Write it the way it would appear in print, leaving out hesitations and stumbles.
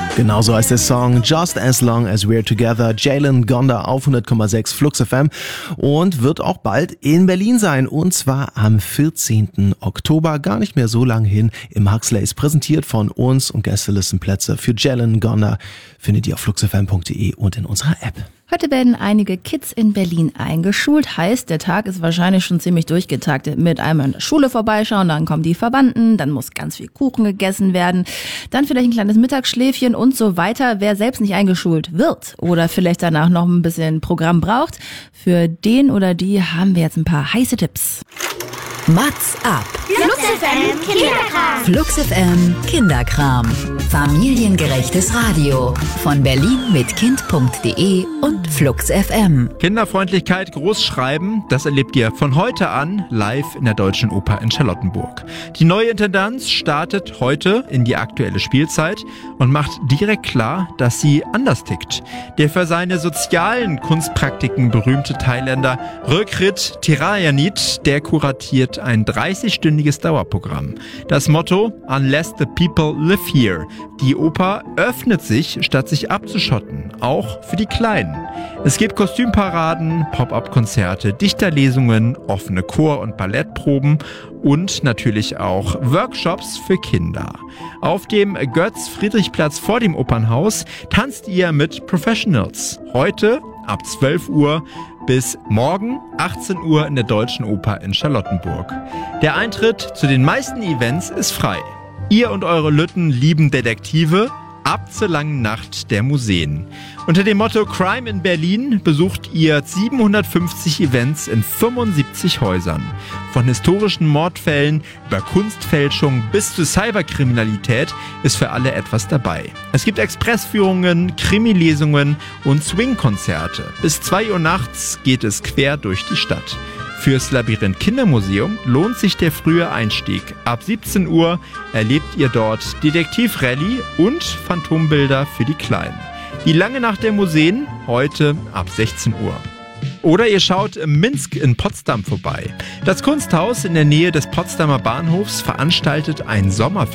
Genauso heißt der Song Just As Long As We're Together, Jalen Gonda auf 100,6 Flux FM und wird auch bald in Berlin sein und zwar am 14. Oktober, gar nicht mehr so lang hin, im Huxleys, präsentiert von uns und Gästelistenplätze für Jalen Gonda findet ihr auf fluxfm.de und in unserer App. Heute werden einige Kids in Berlin eingeschult. Heißt, der Tag ist wahrscheinlich schon ziemlich durchgetaktet. Mit einmal in der Schule vorbeischauen, dann kommen die Verwandten, dann muss ganz viel Kuchen gegessen werden, dann vielleicht ein kleines Mittagsschläfchen und so weiter. Wer selbst nicht eingeschult wird oder vielleicht danach noch ein bisschen Programm braucht, für den oder die haben wir jetzt ein paar heiße Tipps. Mats ab. Flux FM Kinderkram. Flux FM Kinderkram. Familiengerechtes Radio. Von Berlin mit Kind.de und Flux FM. Kinderfreundlichkeit großschreiben, das erlebt ihr von heute an live in der Deutschen Oper in Charlottenburg. Die neue Intendanz startet heute in die aktuelle Spielzeit und macht direkt klar, dass sie anders tickt. Der für seine sozialen Kunstpraktiken berühmte Thailänder Rökrit Thirayanit, der kuratiert ein 30-stündiges Dauerprogramm. Das Motto: Unless the people live here. Die Oper öffnet sich, statt sich abzuschotten, auch für die Kleinen. Es gibt Kostümparaden, Pop-up-Konzerte, Dichterlesungen, offene Chor- und Ballettproben und natürlich auch Workshops für Kinder. Auf dem Götz-Friedrich-Platz vor dem Opernhaus tanzt ihr mit Professionals. Heute ab 12 Uhr bis morgen 18 Uhr in der Deutschen Oper in Charlottenburg. Der Eintritt zu den meisten Events ist frei. Ihr und eure Lütten lieben Detektive, ab zur langen Nacht der Museen. Unter dem Motto Crime in Berlin besucht ihr 750 Events in 75 Häusern. Von historischen Mordfällen über Kunstfälschung bis zu Cyberkriminalität ist für alle etwas dabei. Es gibt Expressführungen, Krimilesungen und Swing-Konzerte. Bis 2 Uhr nachts geht es quer durch die Stadt. Fürs Labyrinth Kindermuseum lohnt sich der frühe Einstieg. Ab 17 Uhr erlebt ihr dort Detektivrallye und Phantombilder für die Kleinen. Die lange Nacht der Museen, heute ab 16 Uhr. Oder ihr schaut im Minsk in Potsdam vorbei. Das Kunsthaus in der Nähe des Potsdamer Bahnhofs veranstaltet ein Sommerfest